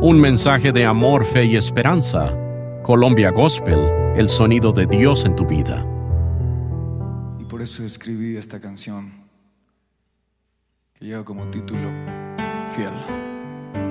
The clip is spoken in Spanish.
Un mensaje de amor, fe y esperanza. Colombia Gospel, el sonido de Dios en tu vida. Y por eso escribí esta canción que lleva como título Fiel.